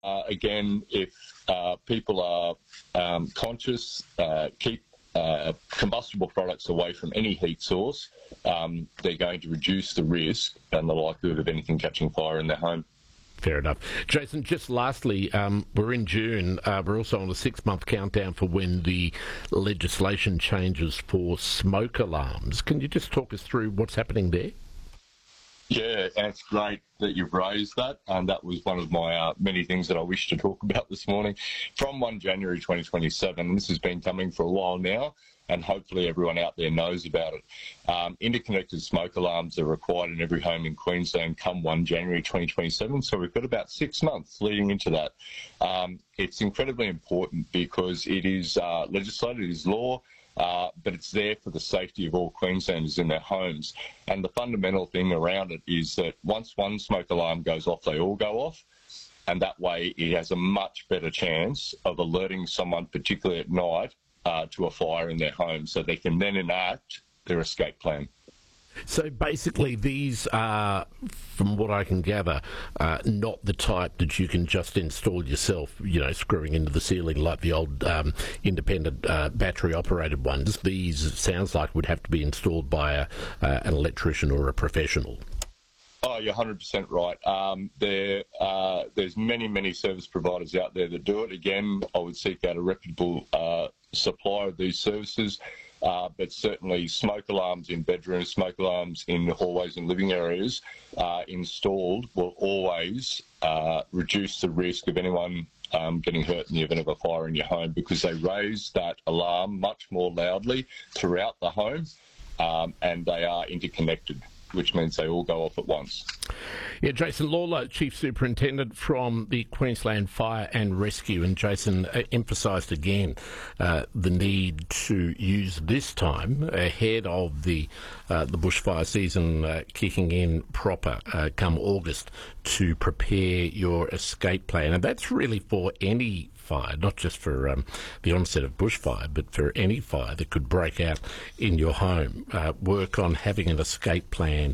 Again, if people are conscious, keep combustible products away from any heat source, they're going to reduce the risk and the likelihood of anything catching fire in their home. Fair enough. Jason, just lastly, we're in June. We're also on a 6-month countdown for when the legislation changes for smoke alarms. Can you just talk us through what's happening there? Yeah, and it's great that you've raised that, and that was one of my many things that I wish to talk about this morning. From 1 January 2027, this has been coming for a while now, and hopefully everyone out there knows about it. Interconnected smoke alarms are required in every home in Queensland come 1 January 2027, so we've got about 6 months leading into that. It's incredibly important because it is legislated, it is law, but it's there for the safety of all Queenslanders in their homes. And the fundamental thing around it is that once one smoke alarm goes off, they all go off. And that way it has a much better chance of alerting someone, particularly at night, to a fire in their home, so they can then enact their escape plan. So basically these are, from what I can gather, not the type that you can just install yourself, screwing into the ceiling like the old independent battery-operated ones. These, it sounds like, would have to be installed by an electrician or a professional. Oh, you're 100% right. There's many service providers out there that do it. Again, I would seek out a reputable supplier of these services. But certainly smoke alarms in bedrooms, smoke alarms in hallways and living areas installed will always reduce the risk of anyone getting hurt in the event of a fire in your home, because they raise that alarm much more loudly throughout the home, and they are interconnected, which means they all go off at once. Yeah, Jason Lawler, Chief Superintendent from the Queensland Fire and Rescue, and Jason emphasised again the need to use this time ahead of the bushfire season kicking in proper come August to prepare your escape plan, and that's really for any fire, not just for the onset of bushfire, but for any fire that could break out in your home. Work on having an escape plan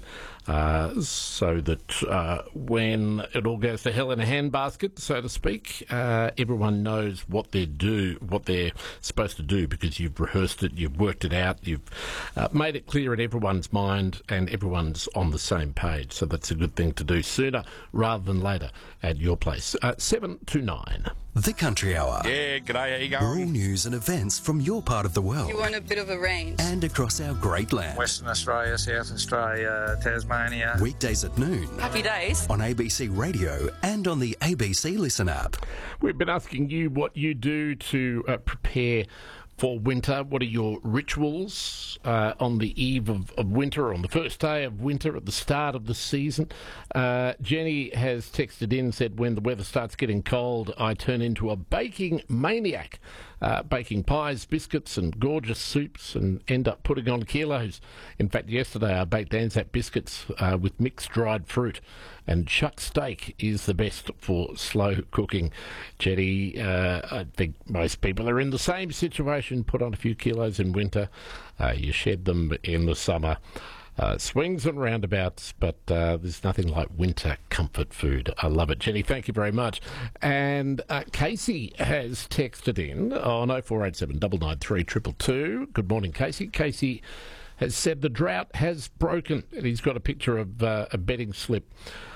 so that when it all goes to hell in a handbasket, so to speak, everyone knows what they're supposed to do, because you've rehearsed it, you've worked it out, you've made it clear in everyone's mind, and everyone's on the same page. So that's a good thing to do sooner rather than later at your place. 7 to 9. The Country Hour. Yeah, g'day, how you going? All news and events from your part of the world. You want a bit of a range. And across our great land. Western Australia, South Australia, Tasmania. Weekdays at noon. Happy days. On ABC Radio and on the ABC Listen app. We've been asking you what you do to prepare for winter. What are your rituals on the eve of winter, on the first day of winter, at the start of the season? Jenny has texted in, said, when the weather starts getting cold, I turn into a baking maniac, baking pies, biscuits and gorgeous soups, and end up putting on kilos. In fact, yesterday I baked Anzac biscuits with mixed dried fruit, and chuck steak is the best for slow cooking. Jenny, I think most people are in the same situation. Put on a few kilos in winter, you shed them in the summer. Swings and roundabouts, but there's nothing like winter comfort food. I love it. Jenny, thank you very much. And Casey has texted in on 0487 993 222. Good morning, Casey. Casey has said the drought has broken, and he's got a picture of a betting slip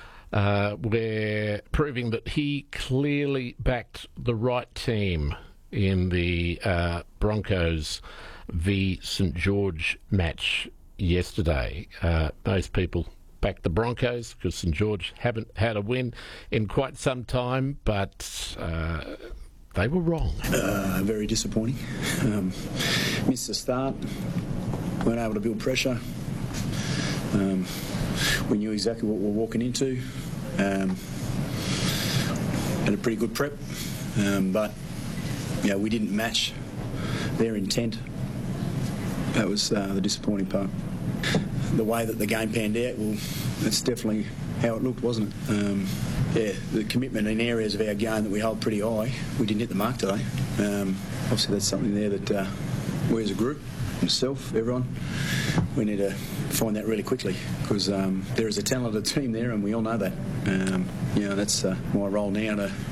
where proving that he clearly backed the right team in the Broncos v St George match yesterday. Most people backed the Broncos because St George haven't had a win in quite some time, but they were wrong. Very disappointing. Missed the start, weren't able to build pressure. We knew exactly what we were walking into. Had a pretty good prep, but we didn't match their intent. That was the disappointing part. The way that the game panned out, well, that's definitely how it looked, wasn't it? The commitment in areas of our game that we hold pretty high, we didn't hit the mark today. Obviously that's something there that we as a group, myself, everyone, we need to find that really quickly, because there is a talented team there and we all know that. That's my role now to